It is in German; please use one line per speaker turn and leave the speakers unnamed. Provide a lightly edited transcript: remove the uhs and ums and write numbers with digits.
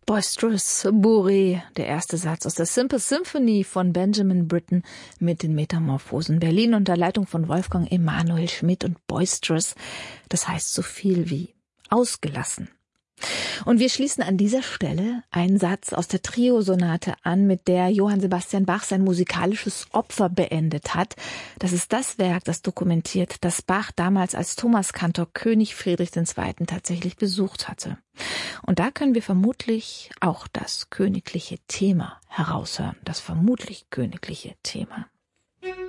Boisterous Bourrée, der erste Satz aus der Simple Symphony von Benjamin Britten mit den Metamorphosen. Berlin unter Leitung von Wolfgang Emanuel Schmidt und Boisterous, das heißt so viel wie ausgelassen. Und wir schließen an dieser Stelle einen Satz aus der Trio-Sonate an, mit der Johann Sebastian Bach sein musikalisches Opfer beendet hat. Das ist das Werk, das dokumentiert, dass Bach damals als Thomaskantor König Friedrich II. Tatsächlich besucht hatte. Und da können wir vermutlich auch das königliche Thema heraushören, das vermutlich königliche Thema.